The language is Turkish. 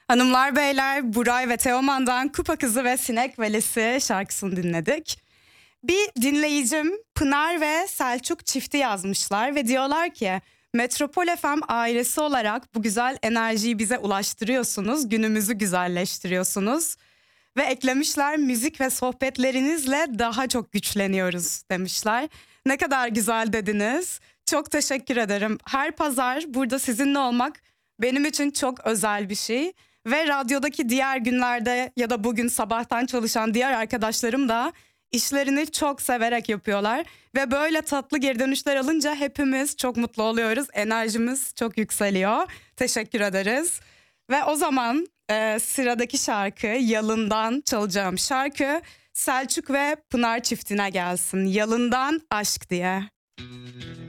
Hanımlar beyler, Buray ve Teoman'dan Kupa Kızı ve Sinek Velisi şarkısını dinledik. Bir dinleyicim Pınar ve Selçuk çifti yazmışlar ve diyorlar ki Metropol FM ailesi olarak bu güzel enerjiyi bize ulaştırıyorsunuz, günümüzü güzelleştiriyorsunuz. Ve eklemişler, müzik ve sohbetlerinizle daha çok güçleniyoruz demişler. Ne kadar güzel dediniz. Çok teşekkür ederim. Her pazar burada sizinle olmak benim için çok özel bir şey. Ve radyodaki diğer günlerde ya da bugün sabahtan çalışan diğer arkadaşlarım da işlerini çok severek yapıyorlar. Ve böyle tatlı geri dönüşler alınca hepimiz çok mutlu oluyoruz. Enerjimiz çok yükseliyor. Teşekkür ederiz. Ve o zaman sıradaki şarkı, Yalın'dan çalacağım şarkı Selçuk ve Pınar çiftine gelsin. Yalın'dan Aşk diye.